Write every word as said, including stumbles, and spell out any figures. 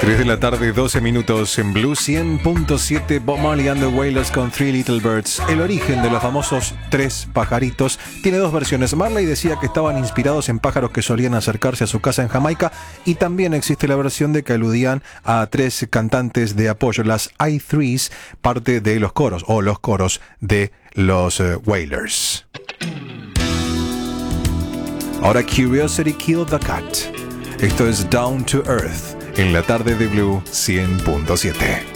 tres de la tarde, doce minutos en Blue cien punto siete. Bob Marley and the Wailers con Three Little Birds. El origen de los famosos tres pajaritos tiene dos versiones. Marley decía que estaban inspirados en pájaros que solían acercarse a su casa en Jamaica, y también existe la versión de que aludían a tres cantantes de apoyo, las I Threes, parte de los coros o los coros de los uh, Wailers. Ahora Curiosity Killed the Cat. Esto es Down to Earth en la tarde de Blue cien punto siete.